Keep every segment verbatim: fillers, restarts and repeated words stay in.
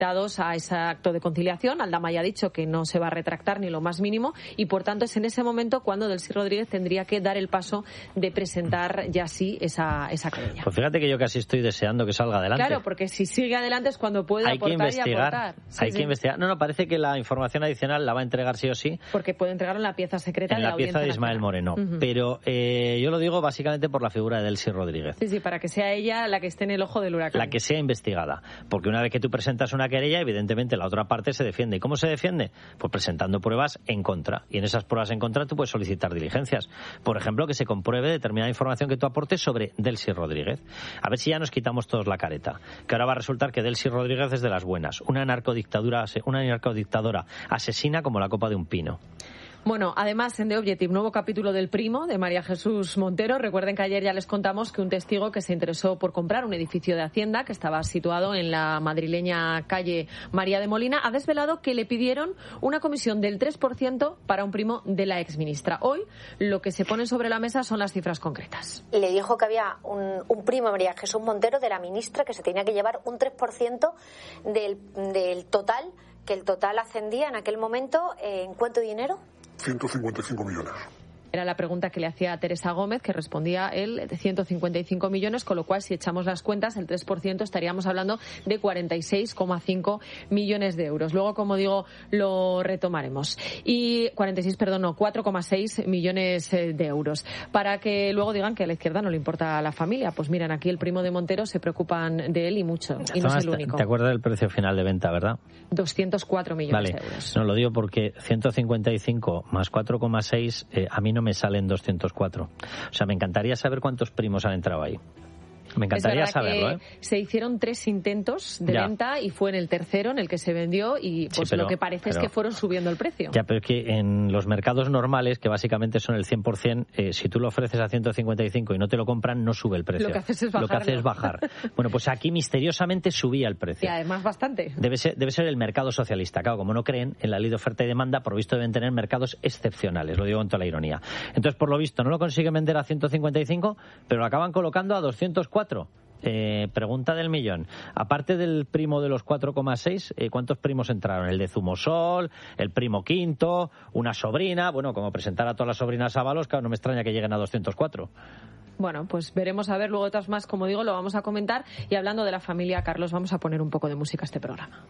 a ese acto de conciliación. Aldama ya ha dicho que no se va a retractar ni lo más mínimo y, por tanto, es en ese momento cuando Delcy Rodríguez tendría que dar el paso de presentar ya sí esa, esa querella. Pues fíjate que yo casi estoy deseando que salga adelante. Claro, porque si sigue adelante es cuando puede hay aportar que investigar, y aportar. Sí, hay sí. que investigar. No, no, parece que la información adicional la va a entregar sí o sí. Porque puede entregarlo en la pieza secreta en de la, la pieza de Ismael Moreno. Uh-huh. Pero eh, yo lo digo básicamente por la figura de Delcy Rodríguez. Sí, sí, para que sea ella la que esté en el ojo del huracán. La que sea investigada. Porque una vez que tú presentas una querella, evidentemente la otra parte se defiende. ¿Y cómo se defiende? Pues presentando pruebas en contra. Y en esas pruebas en contra tú puedes solicitar diligencias. Por ejemplo, que se compruebe determinada información que tú aportes sobre Delcy Rodríguez. A ver si ya nos quitamos todos la careta. Que ahora va a resultar que Delcy Rodríguez es de las buenas. Una narcodictadura, una narcodictadora asesina como la copa de un pino. Bueno, además en The Objective, nuevo capítulo del Primo, de María Jesús Montero. Recuerden que ayer ya les contamos que un testigo que se interesó por comprar un edificio de Hacienda que estaba situado en la madrileña calle María de Molina ha desvelado que le pidieron una comisión del tres por ciento para un primo de la exministra. Hoy lo que se pone sobre la mesa son las cifras concretas. Le dijo que había un, un primo de María Jesús Montero, de la ministra, que se tenía que llevar un tres por ciento del, del total, que el total ascendía en aquel momento, eh, ¿en cuánto dinero? ciento cincuenta y cinco millones. Era la pregunta que le hacía a Teresa Gómez, que respondía él de ciento cincuenta y cinco millones, con lo cual, si echamos las cuentas, el tres por ciento estaríamos hablando de cuarenta y seis coma cinco millones de euros. Luego, como digo, lo retomaremos. Y cuarenta y seis, perdón, no, cuatro coma seis millones de euros. Para que luego digan que a la izquierda no le importa a la familia. Pues miren, aquí el primo de Montero se preocupan de él y mucho. Y no es el único. ¿Te acuerdas del precio final de venta, verdad? doscientos cuatro millones vale. de euros. No, lo digo porque ciento cincuenta y cinco más cuatro coma seis, eh, a mí no me salen doscientos cuatro. O sea, me encantaría saber cuántos primos han entrado ahí. Me encantaría es verdad saberlo, que ¿eh? Se hicieron tres intentos de ya. venta y fue en el tercero en el que se vendió y pues sí, pero, lo que parece pero, es que fueron subiendo el precio. Ya, pero es que en los mercados normales, que básicamente son el cien por ciento, eh, si tú lo ofreces a ciento cincuenta y cinco y no te lo compran, no sube el precio. Lo que haces es bajarlo. Lo que haces es bajar. Bueno, pues aquí misteriosamente subía el precio. Y además bastante. Debe ser, debe ser el mercado socialista. Claro, como no creen en la ley de oferta y demanda, por lo visto deben tener mercados excepcionales, lo digo con toda la ironía. Entonces, por lo visto, no lo consiguen vender a ciento cincuenta y cinco, pero lo acaban colocando a doscientos cuatro. Eh, pregunta del millón. Aparte del primo de los cuatro coma seis, eh, ¿cuántos primos entraron? El de Zumosol, el primo quinto, una sobrina. Bueno, como presentar a todas las sobrinas a Ábalos, claro, no me extraña que lleguen a doscientos cuatro. Bueno, pues veremos a ver, luego otras más, como digo, lo vamos a comentar. Y hablando de la familia Carlos, vamos a poner un poco de música a este programa.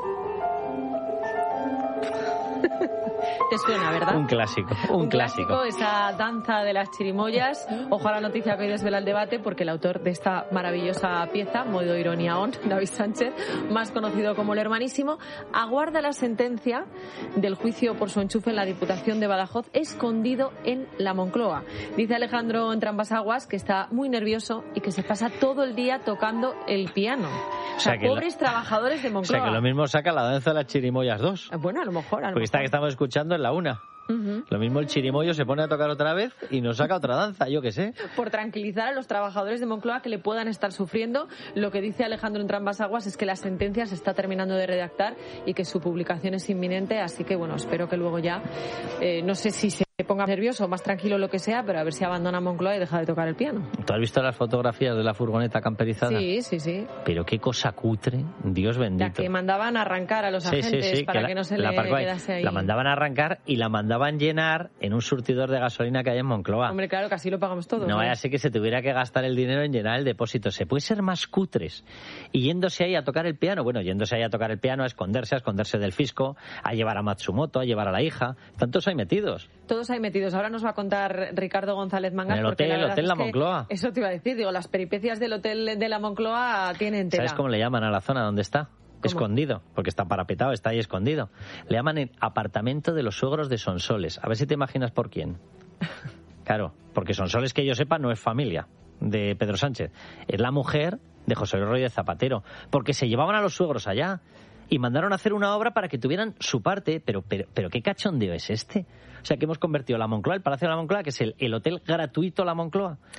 Te suena, ¿verdad? Un clásico, un, un clásico. clásico. Esa danza de las chirimoyas. Ojo a la noticia que hoy desvela el debate, porque el autor de esta maravillosa pieza, Modo Ironía On, David Sánchez, más conocido como el Hermanísimo, aguarda la sentencia del juicio por su enchufe en la Diputación de Badajoz, escondido en la Moncloa. Dice Alejandro Entrambas-Aguas que está muy nervioso y que se pasa todo el día tocando el piano. O sea, o sea pobres la... trabajadores de Moncloa. O sea, que lo mismo saca la danza de las chirimoyas dos. Bueno, a lo mejor. A lo Porque mejor. esta que estamos escuchando es la una. Uh-huh. Lo mismo el chirimoyo se pone a tocar otra vez y nos saca otra danza, yo qué sé. Por tranquilizar a los trabajadores de Moncloa que le puedan estar sufriendo, lo que dice Alejandro Entrambas-Aguas es que la sentencia se está terminando de redactar y que su publicación es inminente, así que bueno, espero que luego ya, eh, no sé si se ponga nervioso o más tranquilo, lo que sea, pero a ver si abandona Moncloa y deja de tocar el piano. ¿Tú has visto las fotografías de la furgoneta camperizada? Sí, sí, sí. Pero qué cosa cutre, Dios bendito. La que mandaban a arrancar a los sí, agentes sí, sí, para que, que la, no se la le parco, quedase ahí. La mandaban a arrancar y la mandaban llenar en un surtidor de gasolina que hay en Moncloa. Hombre, claro, que así lo pagamos todos. No ¿eh? vaya a ser que se tuviera que gastar el dinero en llenar el depósito. ¿Se puede ser más cutres? Y yéndose ahí a tocar el piano, bueno, yéndose ahí a tocar el piano, a esconderse, a esconderse del fisco, a llevar a Matsumoto, a llevar a la hija. Tantos hay metidos. Todos hay metidos. Ahora nos va a contar Ricardo González Mangas. En el hotel, el hotel La Moncloa. Eso te iba a decir, digo, las peripecias del hotel de La Moncloa tienen tela. ¿Sabes cómo le llaman a la zona donde está? ¿Cómo? Escondido, porque está parapetado, está ahí escondido. Le llaman el apartamento de los suegros de Sonsoles. A ver si te imaginas por quién. Claro, porque Sonsoles, que yo sepa, no es familia de Pedro Sánchez. Es la mujer de José Luis Rodríguez Zapatero. Porque se llevaban a los suegros allá y mandaron a hacer una obra para que tuvieran su parte. Pero, pero, pero ¿qué cachondeo es este? O sea, que hemos convertido la Moncloa, el Palacio de la Moncloa, que es el, el hotel gratuito La Moncloa.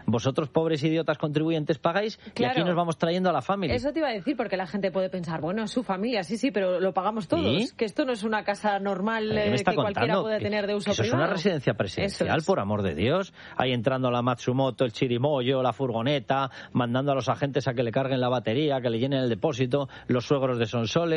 vosotros, pobres idiotas contribuyentes, pagáis Claro. y aquí nos vamos trayendo a la familia. Eso te iba a decir, porque la gente puede pensar, bueno, es su familia, sí, sí, pero lo pagamos todos. ¿Sí? Que esto no es una casa normal ¿Qué eh, me está que cualquiera contando? puede Que- tener de uso que eso privado. es una residencia presidencial, Eso es. por amor de Dios. Ahí entrando la Matsumoto, el chirimoyo, la furgoneta, mandando a los agentes a que le carguen la batería, que le llenen el depósito, los suegros de Sonsoles.